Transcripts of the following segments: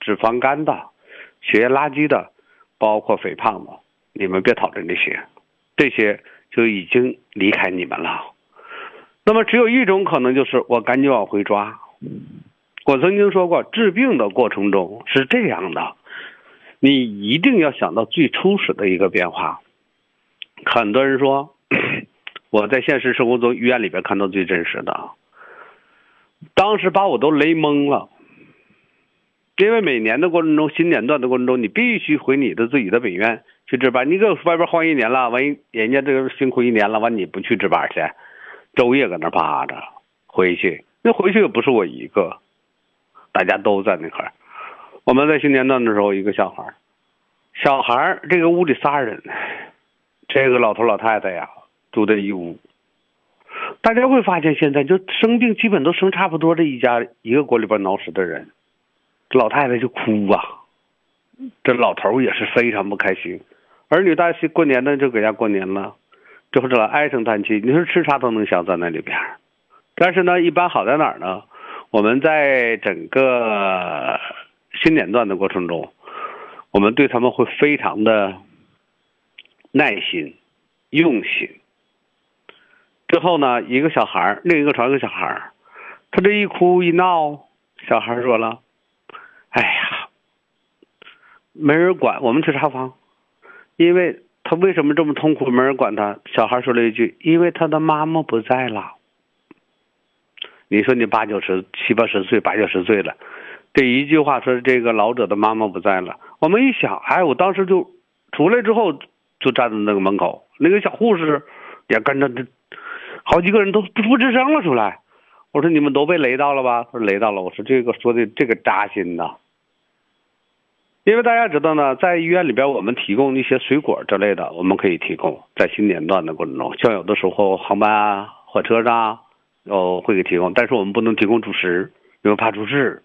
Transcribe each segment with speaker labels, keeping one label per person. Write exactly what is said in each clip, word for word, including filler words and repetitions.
Speaker 1: 脂肪肝的、血液垃圾的，包括肥胖的，你们别讨论这些，这些就已经离开你们了。那么只有一种可能，就是我赶紧往回抓。我曾经说过，治病的过程中是这样的，你一定要想到最初始的一个变化。很多人说，我在现实生活中医院里边看到最真实的，当时把我都雷懵了。因为每年的过程中，新年段的过程中，你必须回你的自己的本院去值班。你搁外边晃一年了，万一人家这个辛苦一年了，完你不去值班去，昼夜搁那趴着回去，那回去又不是我一个，大家都在那块儿。我们在新年段的时候，一个小孩，小孩这个屋里仨人，这个老头老太太呀住在一屋。大家会发现，现在就生病基本都生差不多的一家一个锅里边闹事的人。老太太就哭啊，这老头也是非常不开心，儿女大过年的就搁家过年了，之后这唉声叹气，你说吃啥都能想在那里边。但是呢，一般好在哪儿呢？我们在整个新年段的过程中，我们对他们会非常的耐心、用心。之后呢，一个小孩，另一个床一个小孩，他这一哭一闹，小孩说了。哎呀，没人管，我们去查房，因为他为什么这么痛苦，没人管他。小孩说了一句：“因为他的妈妈不在了。”你说你八九十、七八十岁、八九十岁了，这一句话说这个老者的妈妈不在了。我们一想，哎，我当时就出来之后就站在那个门口，那个小护士也跟着，好几个人都不出吱声了出来。我说你们都被雷到了吧？他说雷到了。我说这个说的这个扎心呐，因为大家知道呢，在医院里边我们提供一些水果之类的，我们可以提供在新年段的过程中，像有的时候航班啊、火车上哦会给提供，但是我们不能提供主食，因为怕出事。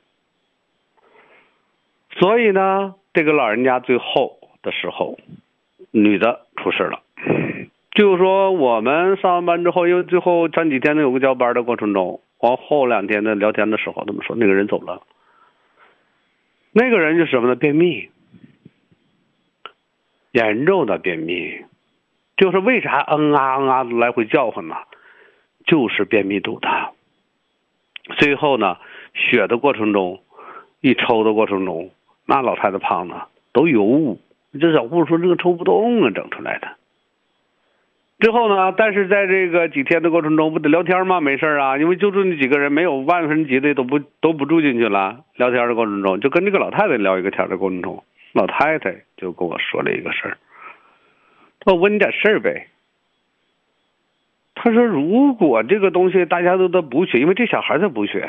Speaker 1: 所以呢，这个老人家最后的时候，女的出事了。就是说我们上完班之后，因为最后前几天呢有个交班的过程中，往后两天的聊天的时候，他们说那个人走了。那个人是什么呢？便秘，严重的便秘。就是为啥嗯啊嗯啊来回叫唤呢？就是便秘堵的。最后呢，血的过程中，一抽的过程中，那老太太胖呢都有雾。这小护士说这个抽不动啊，整出来的。之后呢，但是在这个几天的过程中，不得聊天吗？没事啊，因为就住那几个人，没有万分之几的都不都不住进去了。聊天的过程中，就跟这个老太太聊一个天的过程中，老太太就跟我说了一个事儿。我问你点事儿呗。他说，如果这个东西大家都在补血，因为这小孩在补血，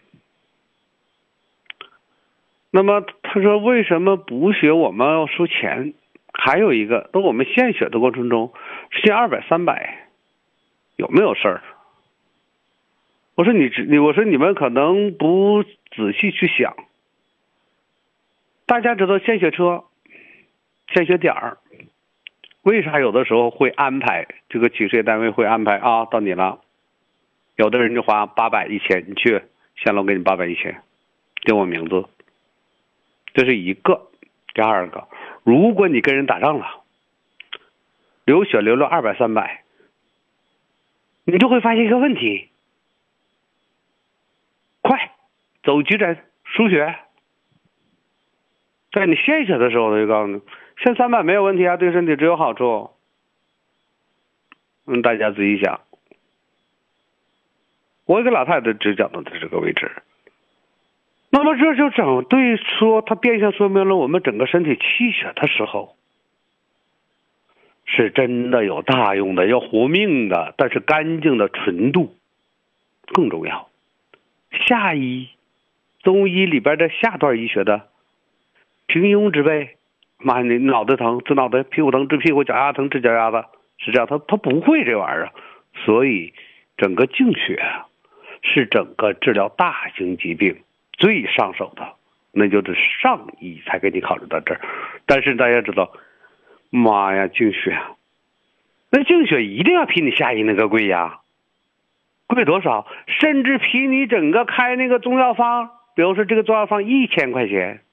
Speaker 1: 那么他说为什么补血我们要收钱？还有一个，等我们献血的过程中，献二百、三百，有没有事儿？我说你你我说你们可能不仔细去想。大家知道献血车、献血点儿，为啥有的时候会安排这个企事业单位会安排啊？到你了，有的人就花八百、一千，你去献了，我给你八百、一千，定我名字。这是一个。第二个，如果你跟人打仗了，流血流了二百、三百，你就会发现一个问题：快走急诊输血。在你献血的时候，他就告诉你，献三百没有问题啊，对身体只有好处。嗯，大家自己想。我给老太太只讲到的这个位置。那么这就整对说，它变相说明了我们整个身体气血的时候，是真的有大用的，要活命的，但是干净的纯度更重要。下医，中医里边的下段医学的平庸之辈，妈，你脑袋疼治脑袋，屁股疼治屁股，脚丫疼治脚丫子，是这样，他他不会这玩意儿。所以整个净血是整个治疗大型疾病最上手的，那就是上医才给你考虑到这儿。但是大家知道，妈呀，净血，那净血一定要比你下医那个贵呀，贵多少？甚至比你整个开那个中药方，比如说这个中药方一千块钱，